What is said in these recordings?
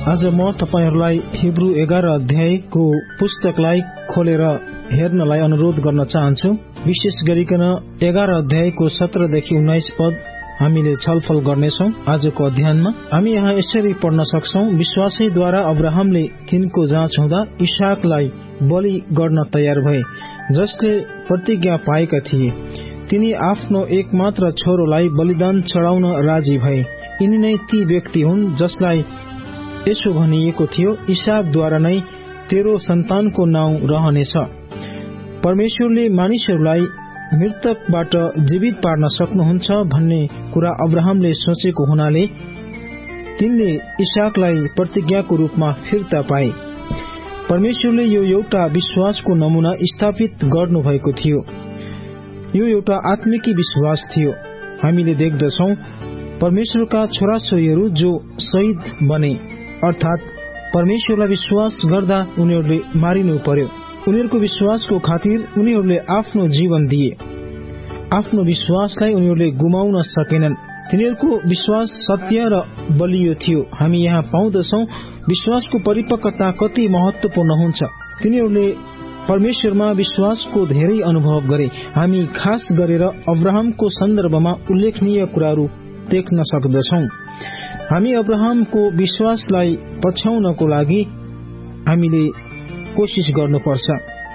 आज म तपाईहरुलाई हिब्रू 11 अध्यायको पुस्तकलाई खोलेर हेर्नलाई अनुरोध गर्न चाहन्छु। विशेष गरिकन 11 अध्यायको 17 देखि 19 पद हामीले छलफल गर्नेछौं। आजको अध्ययनमा हामी यहाँ यसरी पढ्न सक्छौं, विश्वासैद्वारा अब्राहमले तिनको जाँच हुँदा इसहाकलाई बलि गर्न तयार भए, जसले प्रतिज्ञा पाएका थिए। तिनी आफ्नो एकमात्र छोरोलाई बलिदान चढाउन राजी भए। यिनी नै ती व्यक्ति हुन् जसलाई यसो भनिएको थियो, इसहाकद्वारा नै तेरो सन्तानको नाउँ रहनेछ। परमेश्वरले मानिसहरूलाई मृतकबाट जीवित पार्न सक्नुहुन्छ भन्ने कुरा अब्राहमले सोचेको हुनाले तिनले इसहाकलाई प्रतिज्ञाको रूपमा फिर्ता पाए। परमेश्वरले यो एउटा विश्वासको नमूना स्थापित गर्नुभएको थियो। यो एउटा आत्मिकी विश्वास थियो। हामीले देख्दछौं परमेश्वरका छोराछोरीहरू जो शहीद बने, अर्थात परमेश्वरलाई विश्वास गर्दा उनीहरूले मारिनु पर्यो। उनीहरूको विश्वासको खातिर उनीहरूले आफ्नो जीवन दिए। आफ्नो विश्वासलाई उनीहरूले गुमाउन सकेनन्। तिनीहरूको विश्वास सत्य र बलियो थियो। हामी यहाँ पाउँदछौं विश्वासको परिपक्वता कति महत्वपूर्ण हुन्छ। तिनीहरूले परमेश्वरमा विश्वासको धेरै अनुभव गरे। हामी खास गरेर अब्राहमको सन्दर्भमा उल्लेखनीय कुराहरू देख्न सक्दछौं। हामी अब्राहमको विश्वासलाई पछ्याउनको लागि हामीले कोशिश गर्नुपर्छ।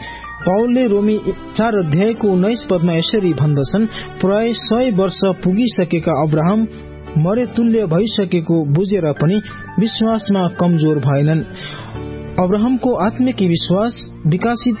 पाउलले रोमी 4 अध्यायको 19 पदमा यसरी भन्दछन्, प्राय 100 वर्ष पुगिसकेका अब्राहम मरे तुल्य भइसकेको बुझेर पनि विश्वासमा कमजोर भएनन्। अब्राहमको आत्मिक विश्वास विकसित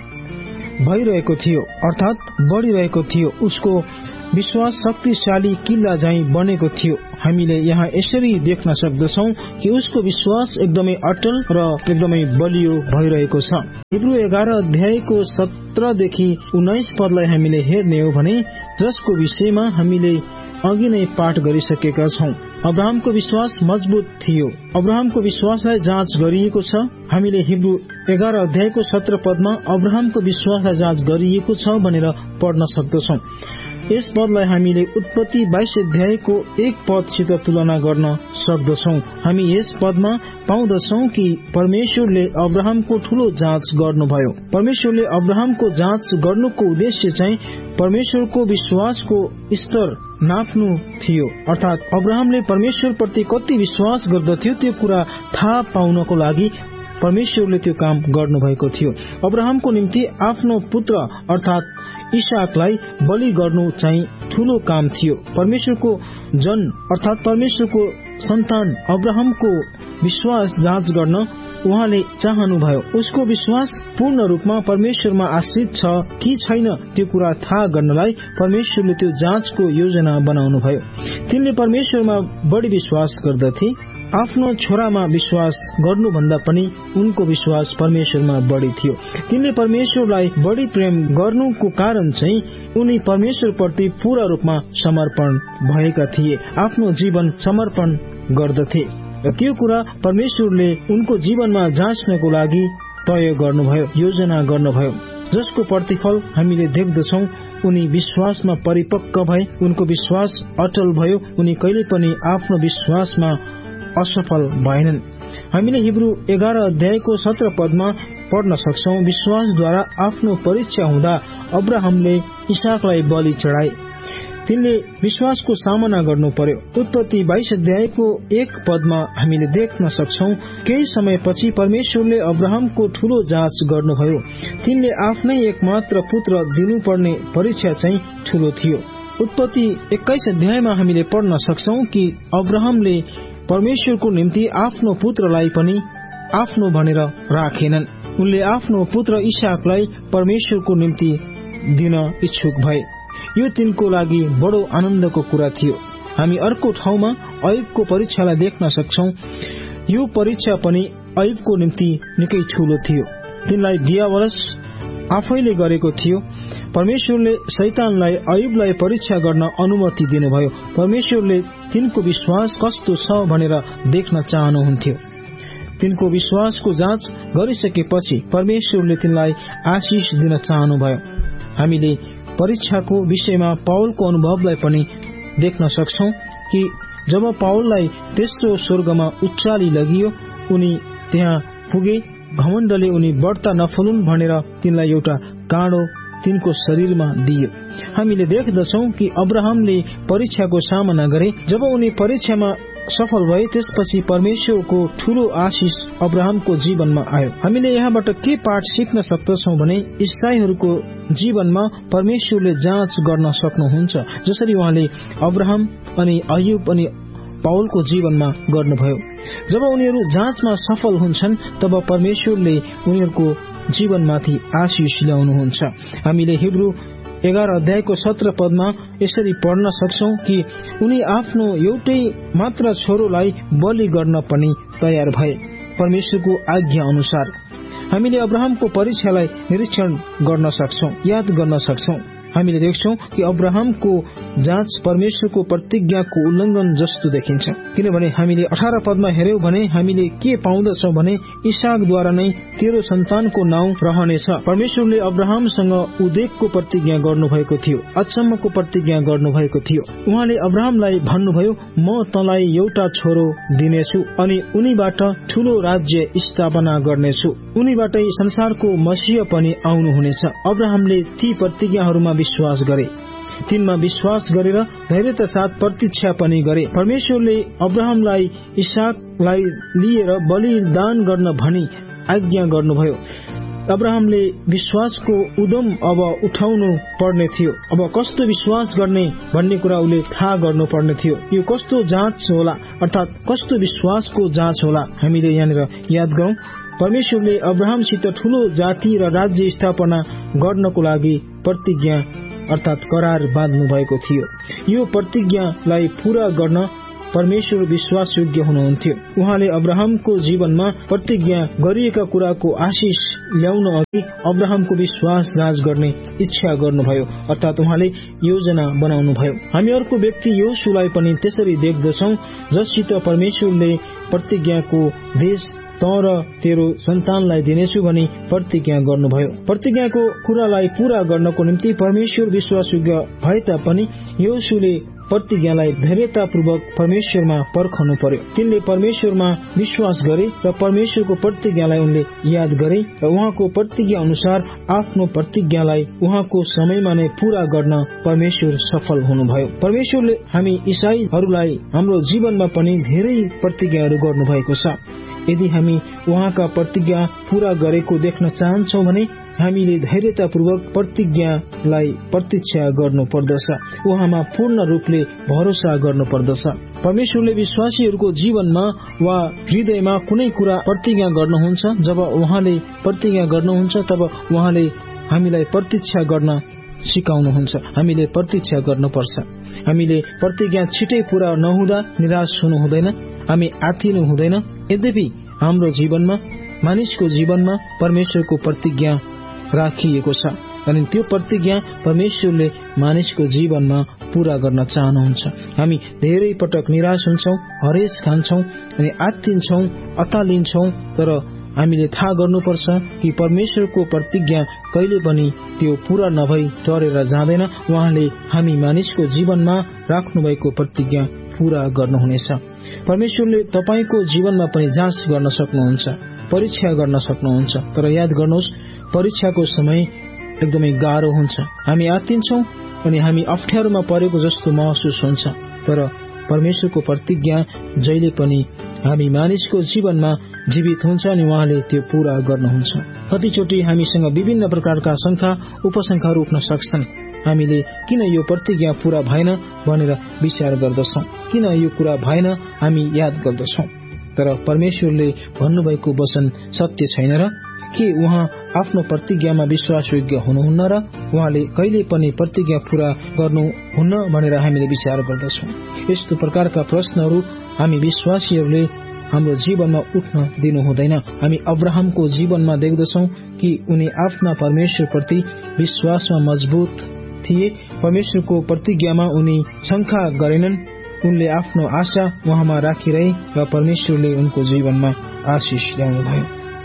भइरहेको थियो, अर्थात बढ़िरहेको थियो। उसको विश्वास शक्तिशाली किल्ला झैं बनेको थियो। हामीले यहाँ यसरी देख्न सक्दछौं कि उसको विश्वास एकदमै अटल र एकदमै बलियो भइरहेको छ। हिब्रू 11 अध्यायको 17 देखि 19 पदलाई हामीले हेर्ने हो भने जसको विषयमा हामीले अघि नै पाठ गरिसकेका छौं। अब्राहमको विश्वास मजबुत थियो। अब्राहमको विश्वासलाई जाँच गरिएको छ। हामीले हिब्रू 11 अध्यायको 17 पदमा अब्राहमको विश्वासलाई जाँच गरिएको छ भनेर पढ्न सक्दछौं। यस पदलाई हामीले उत्पत्ति 22 अध्यायको 1 पदसित तुलना गर्न सक्दछौं। हामी यस पदमा पाउँदछौं कि परमेश्वरले अब्राहमको ठूलो जाँच गर्नुभयो। परमेश्वरले अब्राहमको जाँच गर्नुको उद्देश्य चाहिँ परमेश्वरको विश्वासको स्तर नाप्नु थियो, अर्थात अब्राहमले परमेश्वर प्रति कति विश्वास गर्दथ्यो त्यो कुरा थाहा पाउनको लागि परमेश्वरले त्यो काम गर्नुभएको थियो। अब्राहमको निम्ति आफ्नो पुत्र अर्थात इसहाकलाई बलि गर्नु चाहिँ ठूलो काम थियो। परमेश्वरको जन अर्थात परमेश्वरको सन्तान अब्राहमको विश्वास जाँच गर्न उहाँले चाहनुभयो। उसको विश्वास पूर्ण रूपमा परमेश्वरमा आश्रित छ कि छैन त्यो कुरा थाहा गर्नलाई परमेश्वरले त्यो जाँचको योजना बनाउनुभयो। तिनले परमेश्वरमा बढी विश्वास गर्दथे। आफ्नो छोरामा विश्वास गर्नुभन्दा पनि उनको विश्वास परमेश्वरमा बढी थियो। तिनले परमेश्वरलाई बढी प्रेम गर्नुको कारण चाहिँ उनी परमेश्वरप्रति पूरा रूपमा समर्पण भएका थिए। आफ्नो जीवन समर्पण गर्दथे र त्यो कुरा परमेश्वरले उनको जीवनमा जाँच्नको लागि तय गर्नुभयो, योजना गर्नुभयो, जसको प्रतिफल हामीले देख्दछौं। उनी विश्वासमा परिपक्व भए, उनको विश्वास अटल भयो। उनी कहिले पनि आफ्नो विश्वासमा असफल भएनन्। हामीले हिब्रू 11 अध्यायको 17 पदमा पढ्न सक्छौं, विश्वासद्वारा आफ्नो परीक्षा हुँदा अब्राहमले इसहाकलाई बलि चढाए। तिनले विश्वासको सामना गर्नु पर्यो। उत्पत्ति 22 अध्यायको 1 पदमा हामीले देख्न सक्छौं, केही समयपछि परमेश्वरले अब्राहमको ठूलो जाँच गर्नुभयो। तिनले आफ्नै एकमात्र पुत्र दिनुपर्ने परीक्षा चाहिँ ठूलो थियो। उत्पत्ति 21 अध्यायमा हामीले पढ्न सक्छौं कि अब्राहमले परमेश्वरको निम्ति आफ्नो पुत्रलाई पनि आफ्नो भनेर राखेनन्। उनले आफ्नो पुत्र इसहाकलाई परमेश्वरको निम्ति दिन इच्छुक भए। यो तिनको लागि बडो आनन्दको कुरा थियो। हामी अर्को ठाउँमा अयुबको परीक्षालाई देख्न सक्छौं। यो परीक्षा पनि अयुबको निम्ति निकै ठूलो थियो। तिनलाई दियावलस आफैले गरेको थियो। परमेश्वरले शैतानलाई अयुबलाई परीक्षा गर्न अनुमति दिनुभयो। परमेश्वरले तिनको विश्वास कस्तो छ भनेर देख्न चाहनुहुन्थ्यो। तिनको विश्वासको जाँच गरिसकेपछि परमेश्वरले तिनलाई आशिष दिन चाहनुभयो। हामीले परीक्षाको विषयमा पाउलको अनुभवलाई पनि देख्न सक्छौं कि जब पाउललाई तेस्रो स्वर्गमा उचाली लगियो उनी त्यहाँ पुगे। घमण्डले उनी बढ्ता नफलुन् भनेर तिनलाई एउटा काँडो तिनको शरीरमा दियो। हामीले देख्दछौँ कि अब्राहमले परीक्षाको सामना गरे। जब उनी परीक्षामा सफल भए त्यसपछि परमेश्वरको ठूलो आशिष अब्राहमको जीवनमा आयो। हामीले यहाँबाट के पाठ सिक्न सक्दछौँ भने इसाईहरूको जीवनमा परमेश्वरले जाँच गर्न सक्नुहुन्छ, जसरी उहाँले अब्राहम अनि अय्युब अनि पाउलको जीवनमा गर्नुभयो। जब उनीहरू जाँचमा सफल हुन्छन् तब परमेश्वरले उनीहरूको जीवनमाथि आशिष ल्याउनुहुन्छ। हामीले हिब्रू 11 अध्यायको 17 पदमा यसरी पढ्न सक्छौं कि उनी आफ्नो एउटै मात्र छोरोलाई बलि गर्न पनि तयार भए परमेश्वरको आज्ञा अनुसार। हामीले अब्राहमको परीक्षालाई निरीक्षण गर्न सक्छौं, याद गर्न सक्छौं। हामीले देख्छौं कि अब्राहमको जाँच परमेश्वरको प्रतिज्ञाको उल्लङ्घन जस्तो देखिन्छ, किनभने हामीले 18 पदमा हेर्यौं भने हामीले के पाउँदछौं भने इसाकद्वारा नै तेरो सन्तानको नाउँ रहनेछ। परमेश्वरले अब्राहमसँग उद्वेगको प्रतिज्ञा गर्नुभएको थियो, अचम्मको प्रतिज्ञा गर्नुभएको थियो। उहाँले अब्राहमलाई भन्नुभयो, म तँलाई एउटा छोरो दिनेछु अनि उनीबाट ठूलो राज्य स्थापना गर्नेछु, उनीबाटै संसारको मसीह पनि आउनुहुनेछ। अब्राहमले ती प्रतिज्ञाहरूमा विश्वास गरे, तिनमा विश्वास गरेर धैर्यता साथ प्रतीक्षा पनि गरे। परमेश्वरले अब्राहमलाई इसाकलाई लिएर बलिदान गर्न भनी आज्ञा गर्नुभयो। अब्राहमले विश्वासको उद्यम अब उठाउनु पर्ने थियो। अब कस्तो विश्वास गर्ने भन्ने कुरा उसले थाहा गर्नु पर्ने थियो। यो कस्तो जाँच होला, अर्थात कस्तो विश्वासको जाँच होला। हामीले यहाँनिर याद गरौं, परमेश्वरले अब्राहमसित ठूलो जाति र राज्य स्थापना गर्नको लागि प्रतिज्ञा अर्थात करार बाँध्नु भएको थियो। यो प्रतिज्ञालाई पूरा गर्न परमेश्वर विश्वास योग्य हुनुहुन्थ्यो। उहाँले अब्राहमको जीवनमा प्रतिज्ञा गरिएका कुराको आशिष ल्याउन अघि अब्राहमको विश्वास जाँच गर्ने इच्छा गर्नुभयो, अर्थात उहाँले योजना बनाउनु भयो। हामी अर्को व्यक्ति योशुलाई पनि त्यसरी देख्दछौं, जससित परमेश्वरले प्रतिज्ञाको देश तर तेरो सन्तानलाई दिनेछु भनी प्रतिज्ञा गर्नुभयो। प्रतिज्ञाको कुरालाई पूरा गर्नको निम्ति परमेश्वर विश्वासयोग्य भए तापनि योशुले प्रतिज्ञालाई धैर्यतापूर्वक परमेश्वरमा पर्खनु पर्यो। तिनले परमेश्वरमा विश्वास गरे र परमेश्वरको प्रतिज्ञालाई उनले याद गरे र उहाँको प्रतिज्ञा अनुसार आफ्नो प्रतिज्ञालाई उहाँको समयमा नै पूरा गर्न परमेश्वर सफल हुनुभयो। परमेश्वरले हामी इसाईहरूलाई हाम्रो जीवनमा पनि धेरै प्रतिज्ञाहरू गर्नुभएको छ। यदि हामी उहाँका प्रतिज्ञा पूरा गरेको देख्न चाहन्छौं भने हामीले धैर्यतापूर्वक प्रतिज्ञालाई प्रतीक्षा गर्नु पर्दछ, उहाँमा पूर्ण रूपले भरोसा गर्नु पर्दछ। परमेश्वरले विश्वासीहरूको जीवनमा वा हृदयमा कुनै कुरा प्रतिज्ञा गर्नुहुन्छ। जब उहाँले प्रतिज्ञा गर्नुहुन्छ तब उहाँले हामीलाई प्रतीक्षा गर्न सिकाउनुहुन्छ। हामीले प्रतीक्षा गर्नुपर्छ। हामीले प्रतिज्ञा छिटै पूरा नहुँदा निराश हुनु हुँदैन, हामी आत्तिनु हुँदैन। यद्यपि हाम्रो जीवनमा, मानिसको जीवनमा परमेश्वरको प्रतिज्ञा राखिएको छ अनि त्यो प्रतिज्ञा परमेश्वरले मानिसको जीवनमा पूरा गर्न चाहनुहुन्छ। हामी धेरै पटक निराश हुन्छौं, हरेस खान्छौं अनि आत्तिन्छौं, अतालिन्छौं, तर हामीले थाहा गर्नुपर्छ कि परमेश्वरको प्रतिज्ञा कहिले पनि त्यो पूरा नभई टरेर जाँदैन। उहाँले हामी मानिसको जीवनमा राख्नुभएको प्रतिज्ञा पूरा गर्नुहुनेछ। परमेश्वरले तपाईको जीवनमा पनि जाँच गर्न सक्नुहुन्छ, परीक्षा गर्न सक्नुहुन्छ। तर याद गर्नुहोस्, परीक्षाको समय एकदमै गाह्रो हुन्छ। हामी आत्तिन्छौं अनि हामी अप्ठ्यारोमा परेको जस्तो महसुस हुन्छ, तर परमेश्वरको प्रतिज्ञा जहिले पनि हामी मानिसको जीवनमा जीवित हुन्छ अनि उहाँले त्यो पूरा गर्नुहुन्छ। कतिचोटि हामीसँग विभिन्न प्रकारका शंका उपशंकाहरू उठ्न सक्छन्। हामीले किन यो प्रतिज्ञा पूरा भएन भनेर विचार गर्दछौं, किन यो कुरा भएन हामी याद गर्दछौं। तर परमेश्वरले भन्नुभएको वचन सत्य छैन र? के उहाँ आफ्नो प्रतिज्ञामा विश्वासयोग्य हुनुहुन्न र? उहाँले कहिले पनि प्रतिज्ञा पूरा गर्नुहुन्न भनेर हामीले विचार गर्दछौं। यस्तो प्रकारका प्रश्नहरू हामी विश्वासीहरूले हाम्रो जीवनमा उठ्न दिनु हुँदैन। हामी अब्राहमको जीवनमा देख्दछौं कि उनी आफ्ना परमेश्वरप्रति विश्वासमा मजबुत थिए। परमेश्वरको प्रतिज्ञामा उनी शंका गरेनन्। उनले आफ्नो आशा उहाँमा राखिरहे र परमेश्वरले उनको जीवनमा आशिष ल्याउनुभयो।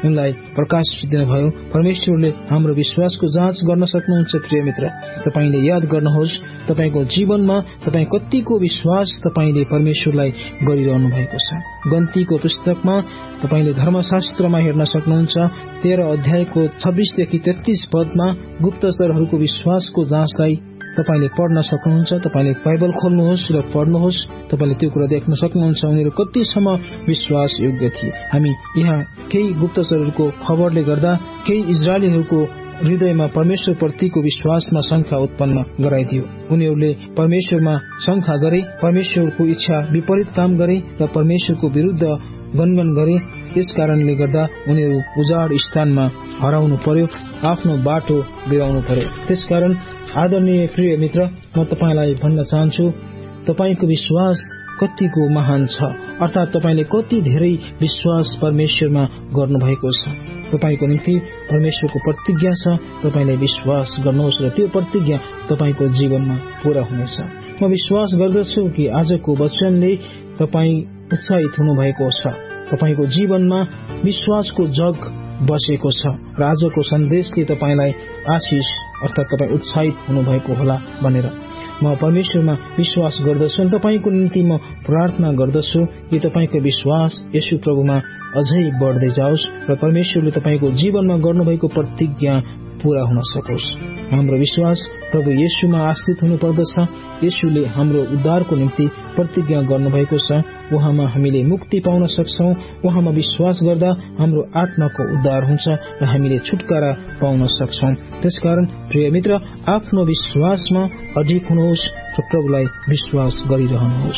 उनलाई प्रकाश दिनुभयो। परमेश्वरले हाम्रो विश्वासको जाँच गर्न सक्नुहुन्छ। प्रिय मित्र, तपाईले याद गर्नुहोस्, तपाईको जीवनमा तपाईँ कतिको विश्वास तपाईले परमेश्वरलाई गरिरहनु भएको छ। गन्तीको पुस्तकमा तपाईले धर्मशास्त्रमा हेर्न सक्नुहुन्छ। 13 अध्यायको 26 देखि 33 पदमा गुप्तचरहरूको विश्वासको जाँचलाई तपाईले पढ्न सक्नुहुन्छ। तपाईले बाइबल खोल्नुहोस् र पढ्नुहोस्, तपाईले त्यो कुरा देख्न सक्नुहुन्छ उनीहरू कतिसम्म विश्वास योग्य थिए। हामी यहाँ केही गुप्तचरहरूको खबरले गर्दा केही इजरायलीहरूको हृदयमा परमेश्वर प्रतिको विश्वासमा शंका उत्पन्न गराइदियो। उनीहरूले परमेश्वरमा शंका गरे, परमेश्वरको इच्छा विपरीत काम गरे र परमेश्वरको विरुद्ध गनगन गरे। यस कारणले गर्दा उनीहरू उजाड स्थानमा हराउनु पर्यो, आफ्नो बाटो बिराउनु पर्यो। त्यसकारण आदरणीय प्रिय मित्र, म तपाईलाई भन्न चाहन्छु, तपाईको विश्वास कतिको महान छ, अर्थात तपाईले कति धेरै विश्वास परमेश्वरमा गर्नुभएको छ। तपाईको निम्ति परमेश्वरको प्रतिज्ञा छ, तपाईले विश्वास गर्नुहोस् र त्यो प्रतिज्ञा तपाईको जीवनमा पूरा हुनेछ। म विश्वास गर्दछु कि आजको वचनले तपाई उत्साहित हुनुभएको छ, तपाईको जीवनमा विश्वासको जग बसेको छ र आजको सन्देशले तपाईलाई आशिष अर्थात तपाई उत्साहित हुनुभएको होला भनेर म परमेश्वरमा विश्वास गर्दछु। तपाईको निम्ति म प्रार्थना गर्दछु कि तपाईको विश्वास येशू प्रभुमा अझै बढ्दै जाओस् र परमेश्वरले तपाईको जीवनमा गर्नुभएको प्रतिज्ञा पूरा हुन सकोस्। हाम्रो विश्वास प्रभु येशूमा आश्रित हुनुपर्दछ। येशूले हाम्रो उद्धारको निम्ति प्रतिज्ञा गर्नुभएको छ। उहाँमा हामीले मुक्ति पाउन सक्छौं। उहाँमा विश्वास गर्दा हाम्रो आत्माको उद्धार हुन्छ र हामीले छुटकारा पाउन सक्छौं। त्यसकारण प्रिय मित्र, आफ्नो विश्वासमा अडिग हुनुहोस् र प्रभुलाई विश्वास गरिरहनुहोस्।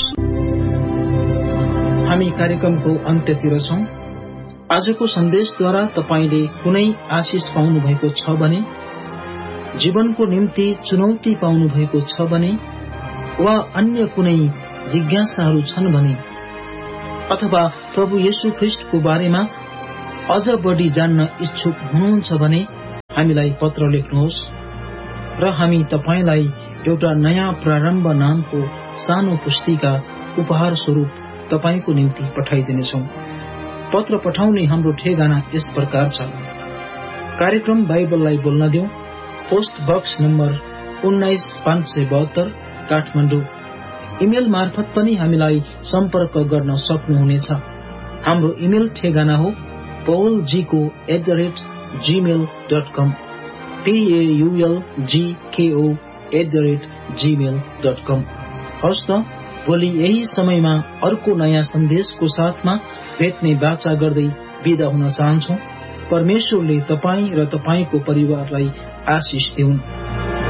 हामी कार्यक्रमको अन्त्यतिर छौं। आजको सन्देशद्वारा तपाईले कुनै आशिष पाउनु भएको छ भने, जीवनको निम्ति चुनौती पाउनु भएको छ भने, वा अन्य कुनै जिज्ञासाहरू छन् भने, अथवा प्रभु येशू ख्रीष्टको बारेमा अझ बढी जान्न इच्छुक हुनुहुन्छ भने हामीलाई पत्र लेख्नुहोस् र हामी तपाईलाई एउटा नयाँ प्रारम्भ नामको सानो पुस्तिका उपहार स्वरूप तपाईको निम्ति पठाइदिनेछौं। पत्र पठाउने हाम्रो ठेगाना यस प्रकार छ: कार्यक्रम बाइबललाई बोल्न दिउँ, post box number 19,572 Kathmandu. Email मार्फत पनि हामीलाई सम्पर्क गर्न सक्नुहुनेछ। हाम्रो इमेल ठेगाना हो paulgko@gmail.com, paulgko@gmail.com। हवस् त, भोलि यही समयमा अर्को नयाँ सन्देशको साथमा भेट्ने बाचा गर्दै बिदा हुन चाहन्छौ। परमेश्वरले तपाई र तपाईको परिवारलाई आशिष दिउन्।